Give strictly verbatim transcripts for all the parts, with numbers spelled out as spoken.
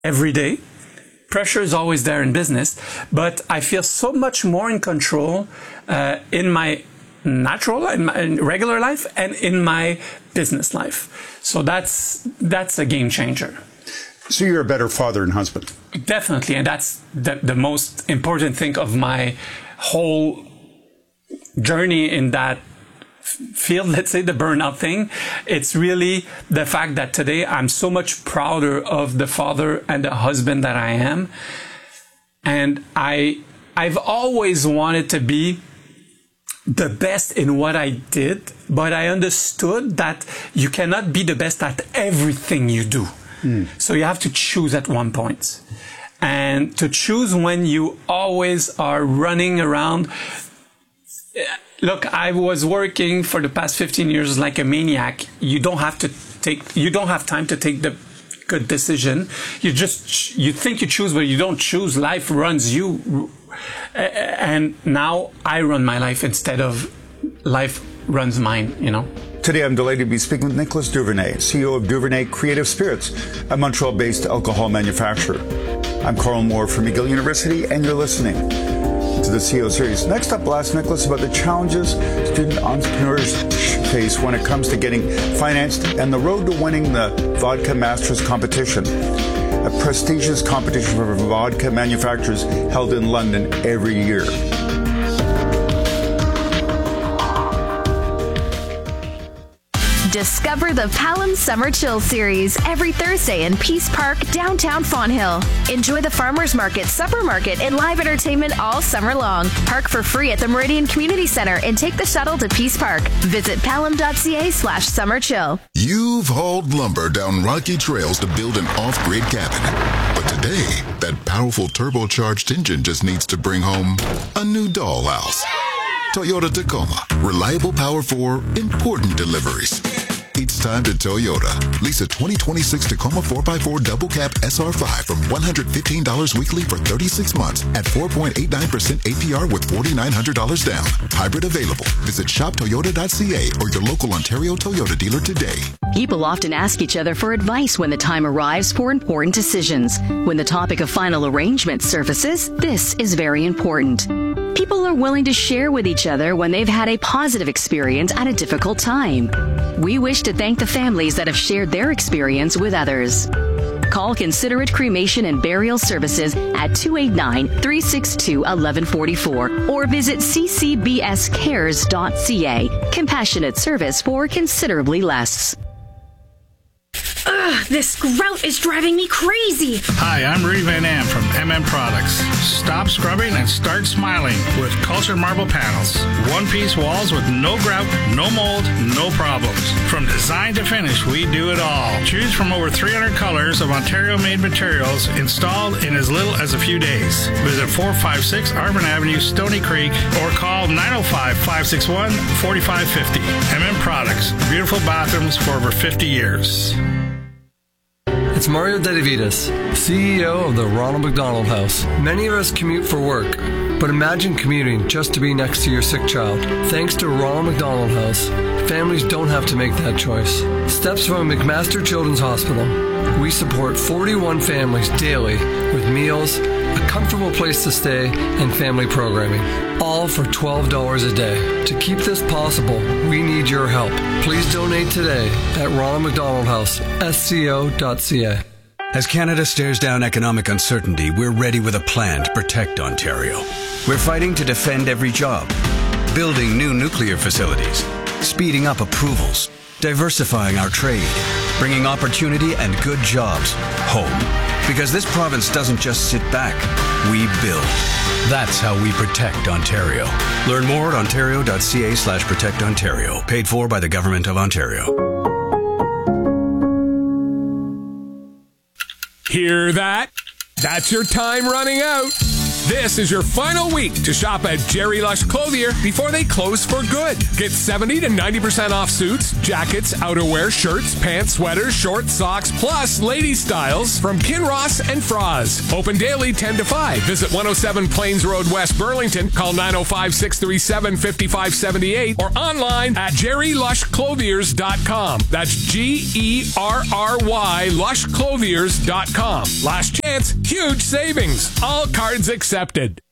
every day. Pressure is always there in business, but I feel so much more in control uh, in my natural, in my in regular life, and in my business life. So that's that's a game changer. So you're a better father and husband. Definitely, and that's the, the most important thing of my whole journey in that field, let's say the burnout thing. It's really the fact that today I'm so much prouder of the father and the husband that I am. And I, I've always wanted to be the best in what I did, but I understood that you cannot be the best at everything you do. Mm. So you have to choose at one point. And to choose when you always are running around. Look, I was working for the past fifteen years like a maniac. You don't have to take, you don't have time to take the good decision. You just, you think you choose, but you don't choose. Life runs you. And now I run my life instead of life runs mine, you know. Today, I'm delighted to be speaking with Nicolas Duvernay, C E O of Duvernay Creative Spirits, a Montreal-based alcohol manufacturer. I'm Carl Moore from McGill University, and you're listening to the C E O Series. Next up, I'll ask Nicolas about the challenges student entrepreneurs face when it comes to getting financed and the road to winning the Vodka Masters competition, a prestigious competition for vodka manufacturers held in London every year. Discover the Palam Summer Chill Series every Thursday in Peace Park, downtown Fonthill. Enjoy the Farmers Market, Supper Market, and live entertainment all summer long. Park for free at the Meridian Community Center and take the shuttle to Peace Park. Visit palam.ca slash summer chill. You've hauled lumber down rocky trails to build an off-grid cabin. But today, that powerful turbocharged engine just needs to bring home a new dollhouse. Toyota Tacoma. Reliable power for important deliveries. It's time to Toyota. Lease a twenty twenty-six Tacoma four by four double cab S R five from one hundred fifteen dollars weekly for thirty-six months at four point eight nine percent A P R with four thousand nine hundred dollars down. Hybrid available. Visit shop toyota dot c a or your local Ontario Toyota dealer today. People often ask each other for advice when the time arrives for important decisions. When the topic of final arrangement surfaces, this is very important. People are willing to share with each other when they've had a positive experience at a difficult time. We wish to thank the families that have shared their experience with others. Call Considerate Cremation and Burial Services at two eight nine, three six two, one one four four or visit c c b s cares dot c a. Compassionate service for considerably less. Ugh, this grout is driving me crazy. Hi, I'm Rudy Van Am from M M Products. Stop scrubbing and start smiling with cultured marble panels. One-piece walls with no grout, no mold, no problems. From design to finish, we do it all. Choose from over three hundred colors of Ontario-made materials installed in as little as a few days. Visit four five six Arvin Avenue, Stony Creek, or call nine oh five, five six one, four five five oh. M M Products. Beautiful bathrooms for over fifty years. It's Mario Dedivitas, C E O of the Ronald McDonald House. Many of us commute for work, but imagine commuting just to be next to your sick child. Thanks to Ronald McDonald House, families don't have to make that choice. Steps from McMaster Children's Hospital. We support forty-one families daily with meals, a comfortable place to stay, and family programming. All for twelve dollars a day. To keep this possible, we need your help. Please donate today at Ronald McDonald House, S C O dot c a. As Canada stares down economic uncertainty, we're ready with a plan to protect Ontario. We're fighting to defend every job, building new nuclear facilities, speeding up approvals, diversifying our trade, bringing opportunity and good jobs home. Because this province doesn't just sit back, we build. That's how we protect Ontario. Learn more at ontario dot c a slash protect Ontario. Paid for by the Government of Ontario. Hear that? That's your time running out. This is your final week to shop at Jerry Lush Clothier before they close for good. Get seventy to ninety percent off suits, jackets, outerwear, shirts, pants, sweaters, shorts, socks, plus lady styles from Kinross and Froz. Open daily ten to five. Visit one oh seven Plains Road, West Burlington. Call nine oh five, six three seven, five five seven eight or online at jerry lush clothiers dot com. That's G E R R Y lush clothiers dot com. Last chance, huge savings. All cards accepted.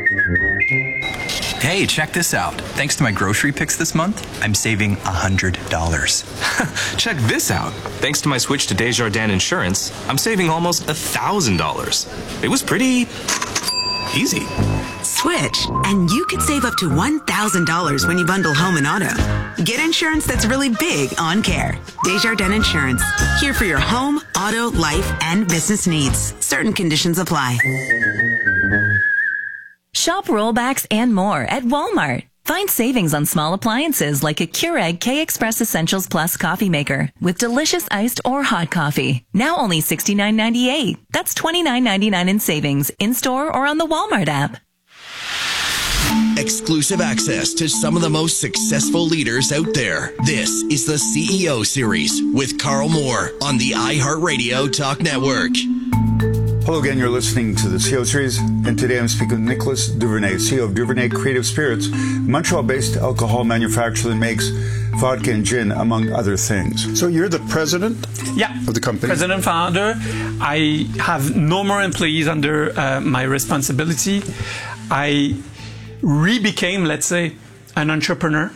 Hey, check this out. Thanks to my grocery picks this month, I'm saving one hundred dollars. Check this out. Thanks to my switch to Desjardins Insurance, I'm saving almost one thousand dollars. It was pretty easy. Switch, and you could save up to one thousand dollars when you bundle home and auto. Get insurance that's really big on care. Desjardins Insurance, here for your home, auto, life, and business needs. Certain conditions apply. Shop rollbacks and more at Walmart. Find savings on small appliances like a Keurig K-Express Essentials Plus coffee maker with delicious iced or hot coffee. Now only sixty-nine ninety-eight. That's twenty-nine ninety-nine in savings in-store or on the Walmart app. Exclusive access to some of the most successful leaders out there. This is the C E O Series with Carl Moore on the iHeartRadio Talk Network. Hello again, you're listening to the C E O Series, and today I'm speaking with Nicolas Duvernay, C E O of Duvernay Creative Spirits, Montreal-based alcohol manufacturer that makes vodka and gin, among other things. So you're the president yeah. of the company? President founder. I have no more employees under uh, my responsibility. I re-became, let's say, an entrepreneur.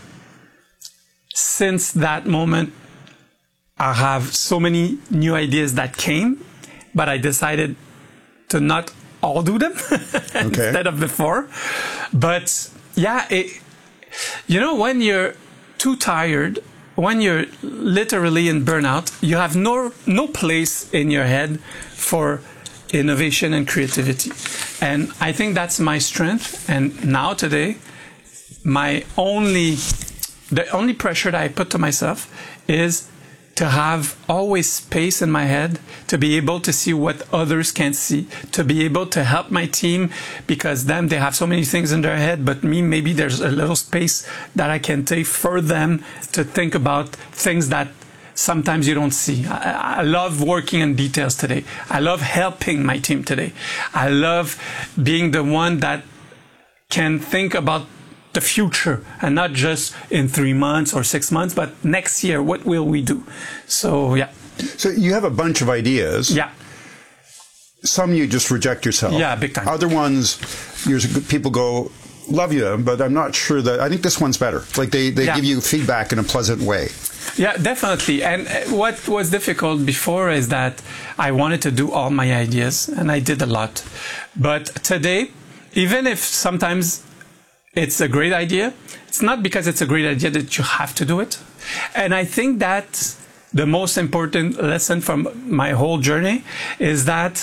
Since that moment, I have so many new ideas that came, but I decided to not all do them okay. instead of before. But yeah, it, you know, when you're too tired, when you're literally in burnout, you have no no place in your head for innovation and creativity. And I think that's my strength. And now today, my only, the only pressure that I put to myself is to have always space in my head, to be able to see what others can't see, to be able to help my team, because them, they have so many things in their head, but me, maybe there's a little space that I can take for them to think about things that sometimes you don't see. I, I love working in details today. I love helping my team today. I love being the one that can think about the future and not just in three months or six months, but next year, what will we do? So, yeah. So you have a bunch of ideas. Yeah. Some you just reject yourself. Yeah, big time. Other ones, people go, love you, but I'm not sure that, I think this one's better. Like they, they yeah. give you feedback in a pleasant way. Yeah, definitely. And what was difficult before is that I wanted to do all my ideas, and I did a lot. But today, even if sometimes it's a great idea, it's not because it's a great idea that you have to do it. And I think that the most important lesson from my whole journey is that,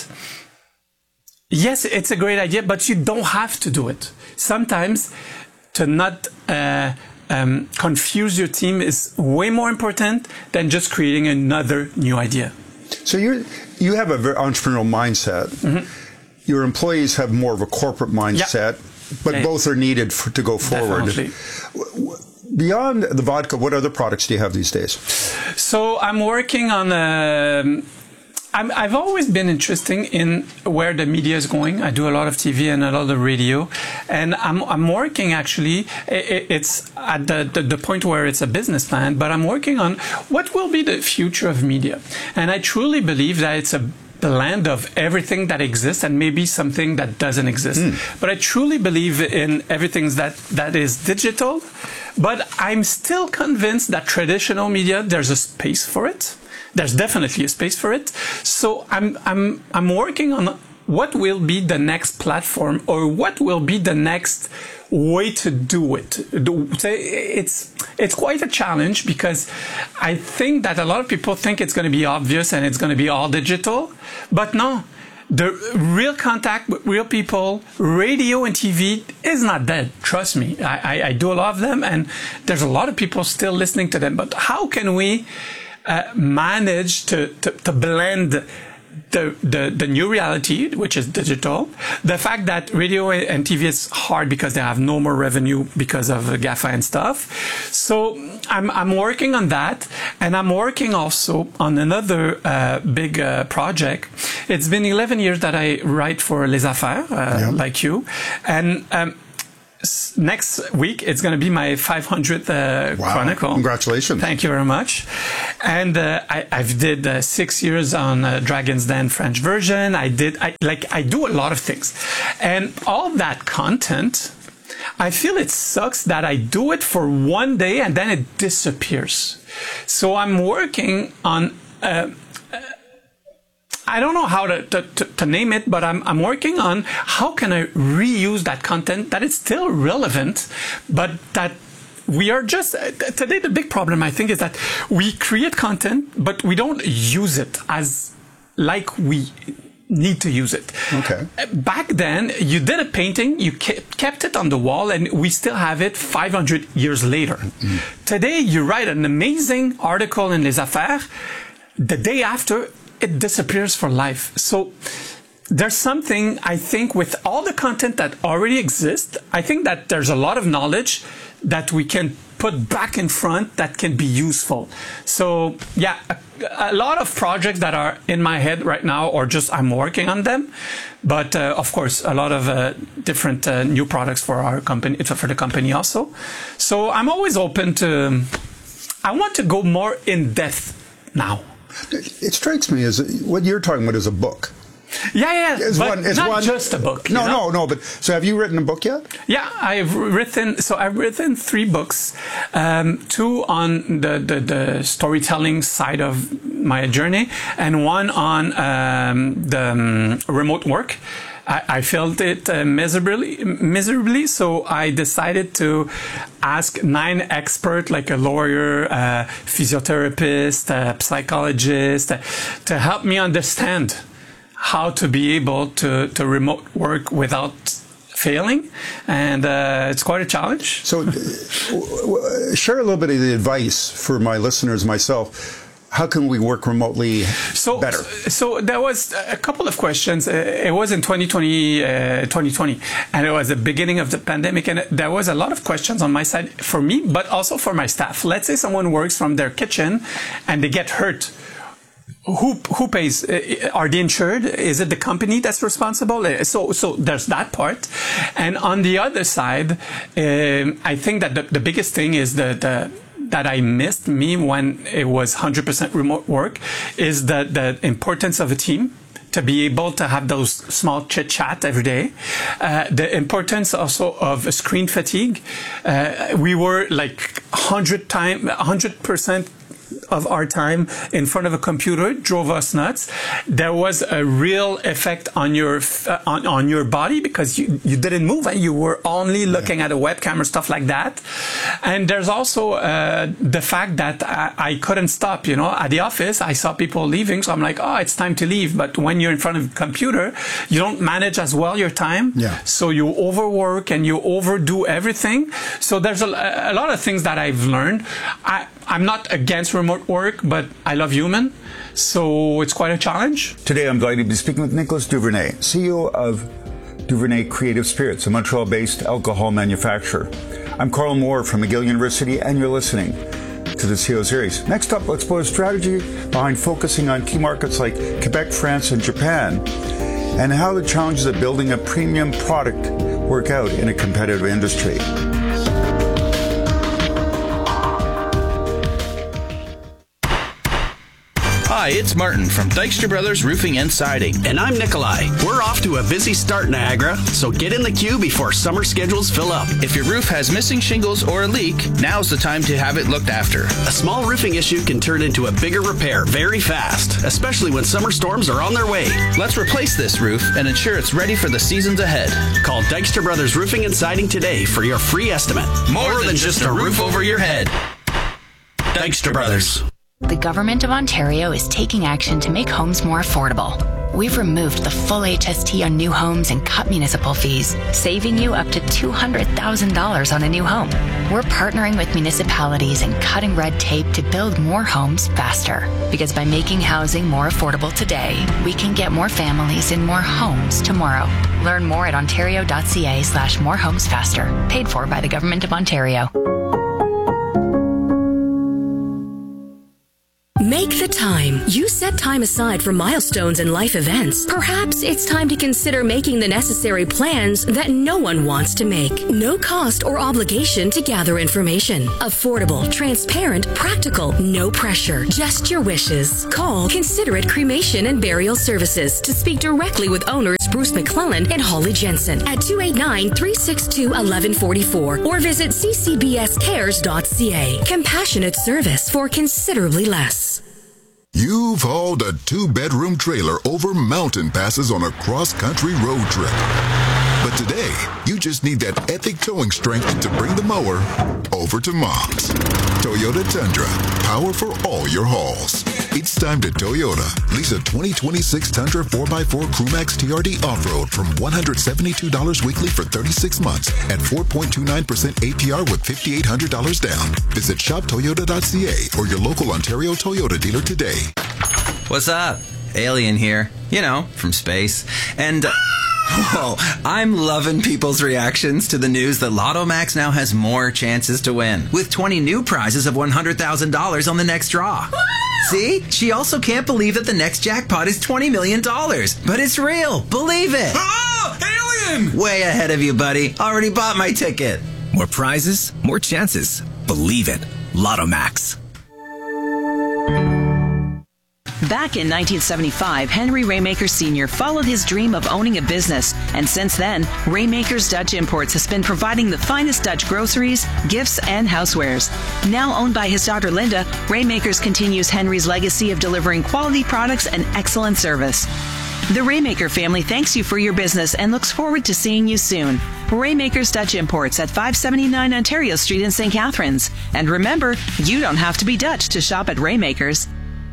yes, it's a great idea, but you don't have to do it. Sometimes to not uh, um, confuse your team is way more important than just creating another new idea. So you you have a very entrepreneurial mindset. Mm-hmm. Your employees have more of a corporate mindset. Yeah. But yeah. both are needed for, to go forward. Definitely. Beyond the vodka, what other products do you have these days? So I'm working on. Um, I'm, I've always been interested in where the media is going. I do a lot of T V and a lot of radio, and I'm I'm working actually. It, it's at the, the the point where it's a business plan, but I'm working on what will be the future of media, and I truly believe that it's a blend of everything that exists and maybe something that doesn't exist. Mm. But I truly believe in everything that, that is digital. But I'm still convinced that traditional media, there's a space for it. There's definitely a space for it. So I'm, I'm, I'm working on what will be the next platform or what will be the next way to do it. It's it's quite a challenge because I think that a lot of people think it's going to be obvious and it's going to be all digital, but no. The real contact with real people, radio and T V is not dead. Trust me. I, I, I do a lot of them and there's a lot of people still listening to them. But how can we uh, manage to, to, to blend the, the, the new reality, which is digital, the fact that radio and T V is hard because they have no more revenue because of GAFA and stuff. So I'm, I'm working on that, and I'm working also on another uh, big uh, project. It's been eleven years that I write for Les Affaires, uh, yeah. like you, and um, next week it's going to be my five hundredth uh, wow. Chronicle. Congratulations! Thank you very much. And uh, I, I've did uh, six years on uh, Dragon's Den French version. I did I, like I do a lot of things, and all that content, I feel it sucks that I do it for one day and then it disappears. So I'm working on. Uh, I don't know how to, to, to, to name it, but I'm, I'm working on how can I reuse that content that is still relevant, but that we are just, today the big problem I think is that we create content, but we don't use it as like we need to use it. Okay. Back then, you did a painting, you kept it on the wall, and we still have it five hundred years later. Mm-hmm. Today, you write an amazing article in Les Affaires, the day after, it disappears for life. So there's something, I think, with all the content that already exists, I think that there's a lot of knowledge that we can put back in front that can be useful. So yeah, a, a lot of projects that are in my head right now, or just I'm working on them. But uh, of course, a lot of uh, different uh, new products for our company, for the company also. So I'm always open to, I want to go more in depth now. It strikes me as what you're talking about is a book. Yeah, yeah, it's but one, it's not one, just a book. No, you know? no, no. But so, have you written a book yet? Yeah, I've written. So I've written three books, um, two on the, the the storytelling side of my journey, and one on um, the um, remote work. I, I felt it uh, miserably, miserably, so I decided to ask nine experts, like a lawyer, uh, physiotherapist, a psychologist, uh, to help me understand how to be able to, to remote work without failing. And uh, it's quite a challenge. So uh, share a little bit of the advice for my listeners, myself. How can we work remotely so, better? So there was a couple of questions. It was in twenty twenty, uh, twenty twenty, and it was the beginning of the pandemic, and there was a lot of questions on my side for me, but also for my staff. Let's say someone works from their kitchen and they get hurt. Who who pays? Are they insured? Is it the company that's responsible? So so there's that part, and on the other side, um, I think that the, the biggest thing is the the. that I missed me when it was one hundred percent remote work is the, the importance of a team, to be able to have those small chit chat every day. Uh, the importance also of screen fatigue. Uh, we were like one hundred time, one hundred percent of our time in front of a computer drove us nuts. There was a real effect on your uh, on, on your body because you, you didn't move and you were only looking yeah. at a webcam or stuff like that. And there's also uh, the fact that I, I couldn't stop. You know, at the office, I saw people leaving, so I'm like, oh, it's time to leave. But when you're in front of a computer, you don't manage as well your time. Yeah. So you overwork and you overdo everything. So there's a, a lot of things that I've learned. I, I'm not against remote work, but I love human, so it's quite a challenge. Today I'm delighted to be speaking with Nicolas Duvernay, C E O of Duvernay Creative Spirits, a Montreal-based alcohol manufacturer. I'm Carl Moore from McGill University, and you're listening to the C E O Series. Next up, let's explore strategy behind focusing on key markets like Quebec, France, and Japan, and how the challenges of building a premium product work out in a competitive industry. Hi, it's Martin from Dykstra Brothers Roofing and Siding. And I'm Nikolai. We're off to a busy start, Niagara, so get in the queue before summer schedules fill up. If your roof has missing shingles or a leak, now's the time to have it looked after. A small roofing issue can turn into a bigger repair very fast, especially when summer storms are on their way. Let's replace this roof and ensure it's ready for the seasons ahead. Call Dykstra Brothers Roofing and Siding today for your free estimate. More, More than, than just a roof over your head. Dykstra Brothers. The Government of Ontario is taking action to make homes more affordable. we've removed the full H S T on new homes and cut municipal fees, saving you up to two hundred thousand dollars on a new home. We're partnering with municipalities and cutting red tape to build more homes faster. Because by making housing more affordable today, we can get more families in more homes tomorrow. Learn more at ontario.ca slash more homes faster. Paid for by the Government of Ontario. Make the time. You set time aside for milestones and life events. Perhaps it's time to consider making the necessary plans that no one wants to make. No cost or obligation to gather information. Affordable, transparent, practical, no pressure. Just your wishes. Call Considerate Cremation and Burial Services to speak directly with owners Bruce McClellan and Holly Jensen at two eight nine, three six two, one one four four or visit c c b s cares dot c a. Compassionate service for considerably less. You've hauled a two-bedroom trailer over mountain passes on a cross-country road trip. But today, you just need that epic towing strength to bring the mower over to Mom's. Toyota Tundra, power for all your hauls. It's time to Toyota. Lease a twenty twenty-six Tundra four by four Crewmax T R D Off-Road from one hundred seventy-two dollars weekly for thirty-six months at four point two nine percent A P R with five thousand eight hundred dollars down. Visit shop toyota dot c a or your local Ontario Toyota dealer today. What's up? Alien here. You know, from space. And... Uh, Whoa, I'm loving people's reactions to the news that Lotto Max now has more chances to win, with twenty new prizes of one hundred thousand dollars on the next draw. See? She also can't believe that the next jackpot is twenty million dollars. But it's real. Believe it. Oh, alien! Way ahead of you, buddy. Already bought my ticket. More prizes, more chances. Believe it. Lotto Max. Back in nineteen seventy-five, Henry Raymaker Senior followed his dream of owning a business, and since then, Raymaker's Dutch Imports has been providing the finest Dutch groceries, gifts, and housewares. Now owned by his daughter Linda, Raymakers continues Henry's legacy of delivering quality products and excellent service. The Raymaker family thanks you for your business and looks forward to seeing you soon. Raymaker's Dutch Imports at five seventy-nine Ontario Street in Saint Catharines. And remember, you don't have to be Dutch to shop at Raymaker's.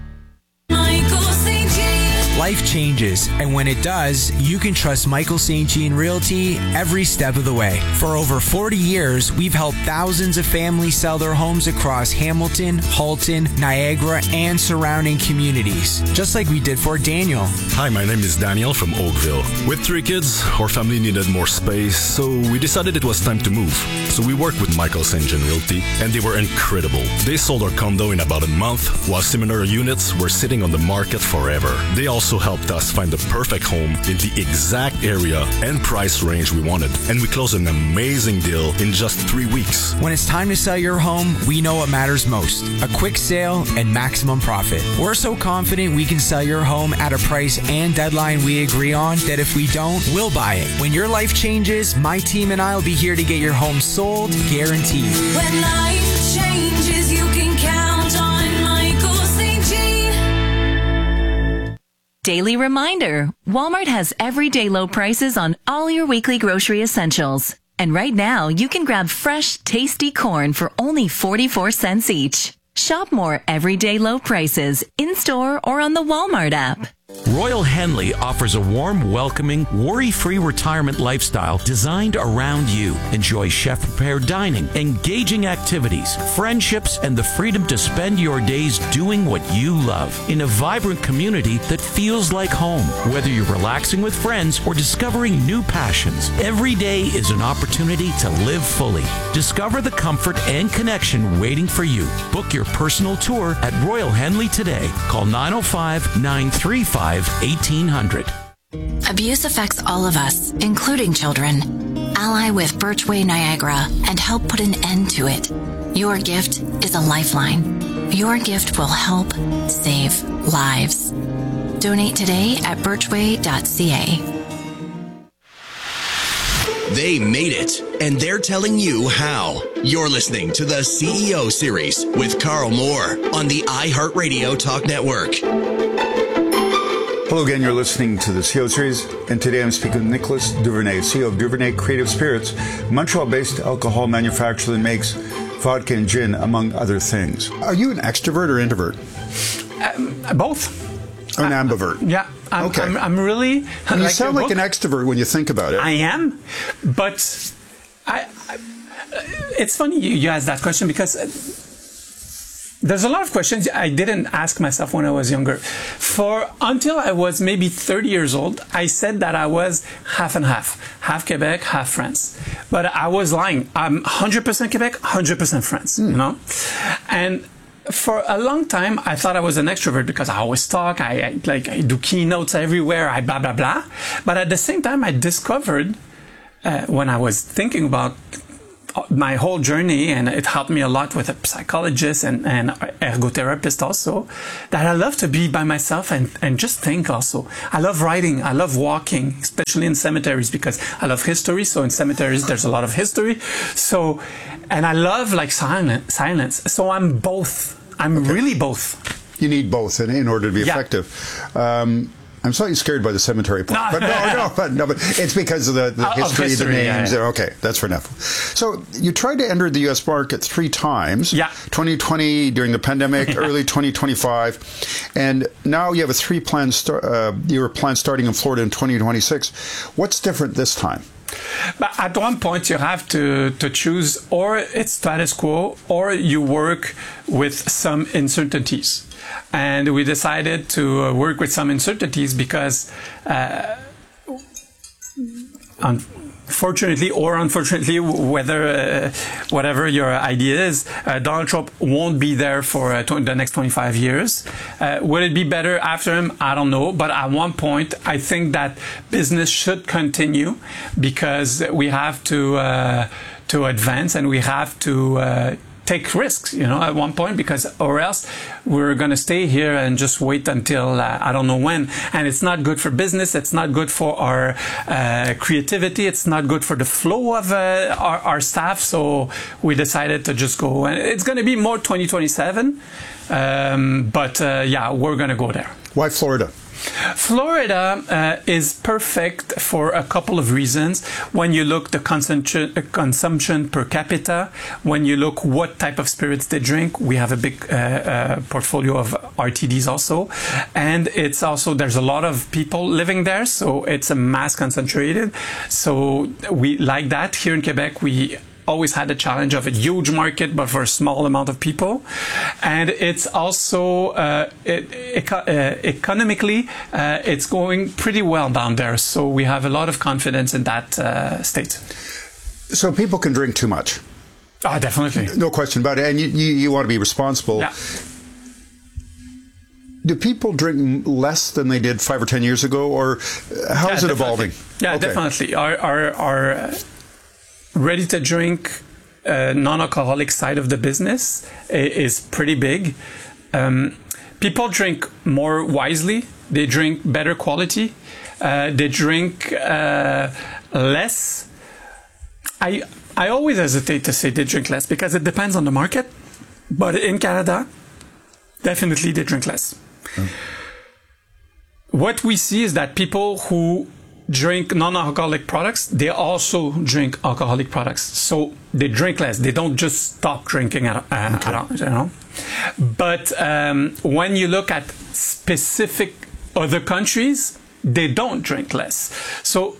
Life changes, and when it does, you can trust Michael Saint Jean Realty every step of the way. For over forty years, we've helped thousands of families sell their homes across Hamilton, Halton, Niagara, and surrounding communities, just like we did for Daniel. Hi, my name is Daniel from Oakville. With three kids, our family needed more space, so we decided it was time to move. So we worked with Michael Saint Jean Realty, and they were incredible. They sold our condo in about a month, while similar units were sitting on the market forever. They also helped us find the perfect home in the exact area and price range we wanted, and we closed an amazing deal in just three weeks. When it's time to sell your home, we know what matters most: a quick sale and maximum profit. We're so confident we can sell your home at a price and deadline we agree on that if we don't, we'll buy it. When your life changes, my team and I will be here to get your home sold, guaranteed. When life changes, you can count on Michael Saint Jean. Daily reminder, Walmart has everyday low prices on all your weekly grocery essentials. And right now, you can grab fresh, tasty corn for only forty-four cents each. Shop more everyday low prices in-store or on the Walmart app. Royal Henley offers a warm, welcoming, worry-free retirement lifestyle designed around you. Enjoy chef-prepared dining, engaging activities, friendships, and the freedom to spend your days doing what you love in a vibrant community that feels like home. Whether you're relaxing with friends or discovering new passions, every day is an opportunity to live fully. Discover the comfort and connection waiting for you. Book your personal tour at Royal Henley today. Call nine oh five, nine three five, eighteen hundred. Abuse affects all of us, including children. Ally with Birchway Niagara and help put an end to it. Your gift is a lifeline. Your gift will help save lives. Donate today at birchway dot c a. They made it, and they're telling you how. You're listening to the C E O Series with Carl Moore on the iHeartRadio Talk Network. Hello again, you're listening to the C E O Series, and today I'm speaking with Nicholas Duvernay, C E O of Duvernay Creative Spirits, Montreal-based alcohol manufacturer that makes vodka and gin, among other things. Are you an extrovert or introvert? Um, both. An ambivert. Yeah. I'm, okay. I'm, I'm really... And you like sound like book. an extrovert when you think about it. I am. But I, I, it's funny you, you asked that question because there's a lot of questions I didn't ask myself when I was younger. For until I was maybe thirty years old, I said that I was half and half. Half Quebec, half France. But I was lying. I'm one hundred percent Quebec, one hundred percent France, mm. you know? And for a long time, I thought I was an extrovert because I always talk, I, I like I do keynotes everywhere, I blah, blah, blah. But at the same time, I discovered uh, when I was thinking about my whole journey, and it helped me a lot with a psychologist and, and ergotherapist also, that I love to be by myself and, and just think also. I love writing. I love walking, especially in cemeteries because I love history. So in cemeteries, there's a lot of history. So, and I love like silent, silence. So I'm both. I'm okay. really both. You need both in, in order to be yeah. effective. Um, I'm slightly scared by the cemetery part, no. but no, no, but no, but it's because of the, the history, history, the names. Yeah, yeah. Okay, that's for enough. So you tried to enter the U S market three times. Yeah. twenty twenty during the pandemic, early twenty twenty-five, and now you have a three plan. Star, uh, your plan starting in Florida in twenty twenty-six. What's different this time? But at one point, you have to, to choose, or it's status quo, or you work with some uncertainties. And we decided to work with some uncertainties because, uh, unfortunately or unfortunately, whether uh, whatever your idea is, uh, Donald Trump won't be there for uh, the next twenty-five years. Uh, will it be better after him? I don't know. But at one point, I think that business should continue because we have to uh, to advance and we have to. Uh, take risks, you know, at one point, because or else we're going to stay here and just wait until uh, I don't know when. And it's not good for business. It's not good for our uh, creativity. It's not good for the flow of uh, our, our staff. So we decided to just go. And it's going to be more twenty twenty-seven. Um, but uh, yeah, we're going to go there. Why Florida? Florida uh, is perfect for a couple of reasons. When you look the consumption, uh, consumption per capita, when you look what type of spirits they drink, we have a big uh, uh, portfolio of R T Ds also. And it's also, there's a lot of people living there, so it's a mass concentrated. So we like that. Here in Quebec, we always had a challenge of a huge market, but for a small amount of people. And it's also, uh, it, eco uh, economically, uh, it's going pretty well down there. So we have a lot of confidence in that uh, state. So people can drink too much. Oh, definitely. No question about it. And you, you, you want to be responsible. Yeah. Do people drink less than they did five or ten years ago? Or how yeah, is it definitely. evolving? Yeah, okay. definitely. Our, our, our uh, ready-to-drink uh, non-alcoholic side of the business is pretty big. Um, people drink more wisely. They drink better quality. Uh, they drink uh, less. I I always hesitate to say they drink less because it depends on the market. But in Canada, definitely they drink less. Mm. What we see is that people who drink non-alcoholic products, they also drink alcoholic products. So they drink less. They don't just stop drinking at, uh, okay. at all, you know. But um, when you look at specific other countries, they don't drink less. So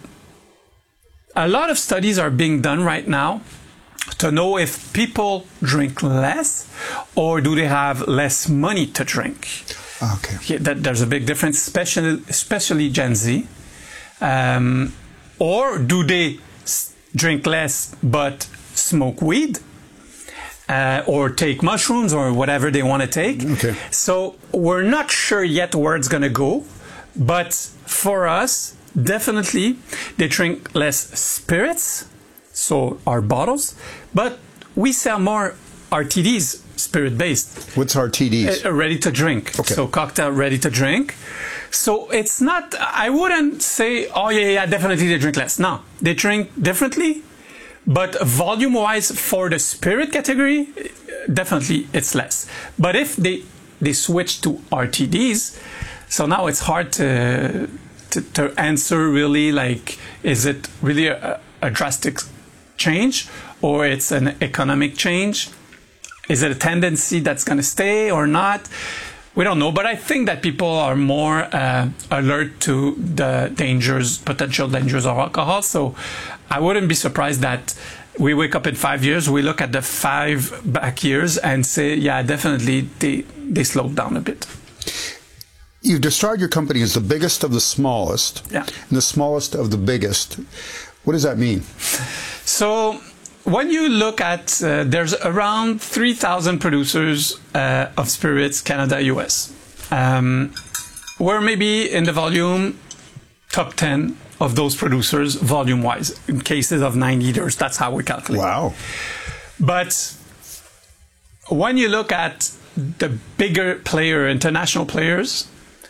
a lot of studies are being done right now to know if people drink less or do they have less money to drink. Okay. Yeah, that, there's a big difference, especially, especially Gen Z. Um, or do they s drink less but smoke weed uh, or take mushrooms or whatever they want to take? Okay. So we're not sure yet where it's going to go. But for us, definitely they drink less spirits, so our bottles, but we sell more R T Ds, spirit-based. What's R T Ds? Uh, ready to drink. Okay. So cocktail ready to drink. So it's not, I wouldn't say, oh yeah, yeah, definitely they drink less. No, they drink differently, but volume-wise for the spirit category, definitely it's less. But if they, they switch to R T Ds, so now it's hard to, to, to answer really like, is it really a, a drastic change or it's an economic change? Is it a tendency that's going to stay or not? we don't know, but I think that people are more uh, alert to the dangers, potential dangers of alcohol. So I wouldn't be surprised that we wake up in five years, we look at the five back years and say, yeah, definitely they, they slowed down a bit. You've described your company as the biggest of the smallest, yeah, and the smallest of the biggest. What does that mean? So when you look at, uh, there's around three thousand producers uh, of spirits, Canada, U S. Um, we're maybe in the volume top ten of those producers, volume-wise, in cases of nine liters. That's how we calculate. Wow. But when you look at the bigger player, international players,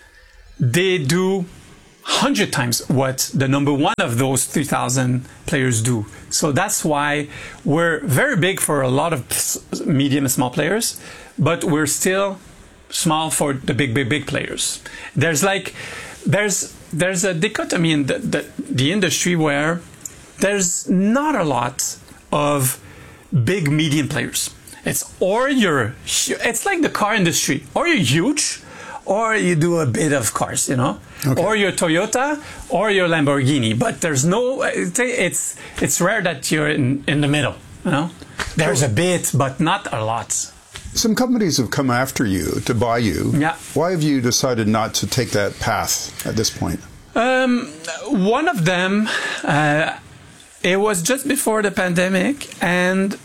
they do one hundred times what the number one of those three thousand players do. So that's why we're very big for a lot of medium and small players, but we're still small for the big, big, big players. There's like, there's there's a dichotomy in the, the, the industry where there's not a lot of big, medium players. It's or you're, it's like the car industry, or you're huge, or you do a bit of cars, you know, okay. Or you're Toyota, or you're Lamborghini. But there's no, it's it's rare that you're in, in the middle, you know. There's a bit, but not a lot. Some companies have come after you to buy you. Yeah. Why have you decided not to take that path at this point? Um, one of them, uh, it was just before the pandemic, and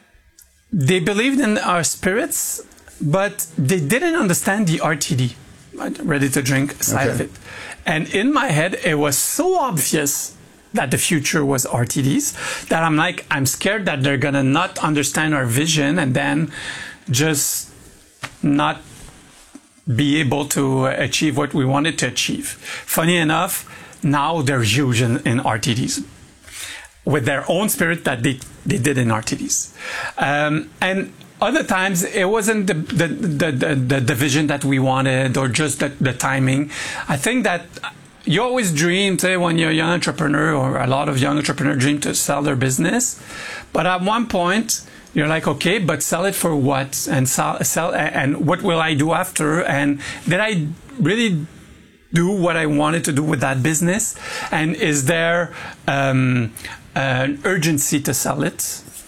they believed in our spirits, but they didn't understand the R T D, ready to drink side okay. of it. And in my head, it was so obvious that the future was R T Ds that I'm like, I'm scared that they're gonna not understand our vision and then just not be able to achieve what we wanted to achieve. Funny enough, now they're huge in, in R T Ds with their own spirit that they, they did in R T Ds. Um, and other times it wasn't the, the, the, the, the, the vision that we wanted or just the, the timing. I think that you always dream, say, when you're a young entrepreneur, or a lot of young entrepreneurs dream to sell their business. But at one point, you're like, okay, but sell it for what? And sell, sell, and what will I do after? And did I really do what I wanted to do with that business? And is there um, an urgency to sell it?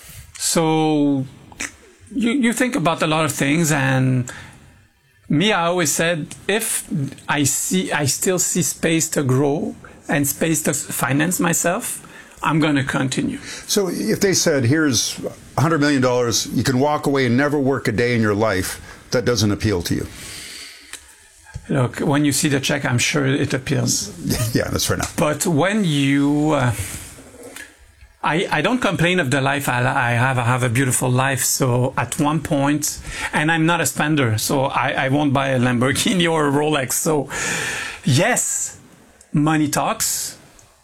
So you, you think about a lot of things, and me, I always said, if I see, I still see space to grow and space to finance myself, I'm going to continue. So if they said, here's one hundred million dollars, you can walk away and never work a day in your life, that doesn't appeal to you? Look, when you see the check, I'm sure it appeals. Yeah, that's fair enough. But when you... Uh, I, I don't complain of the life I, I have. I have a beautiful life. So at one point, and I'm not a spender, so I, I won't buy a Lamborghini or a Rolex. So yes, money talks.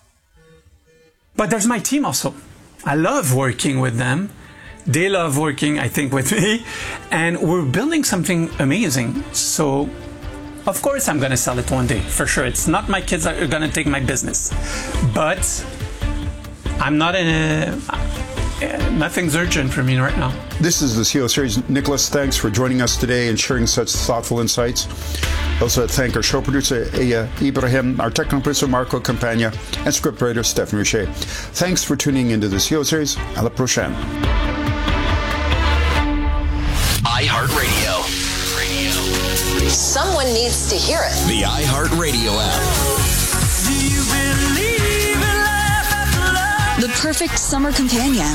But there's my team also. I love working with them. They love working, I think, with me. And we're building something amazing. So of course I'm going to sell it one day, for sure. It's not my kids that are going to take my business. But I'm not in a... Uh, nothing's urgent for me right now. This is the C E O Series. Nicholas, thanks for joining us today and sharing such thoughtful insights. Also thank our show producer, Aya Ibrahim, our technical producer, Marco Campagna, and scriptwriter, Stephen Richer. Thanks for tuning into the C E O Series. À la prochaine. iHeartRadio. Someone needs to hear it. The iHeartRadio app. Do you believe in life after love? The perfect summer companion.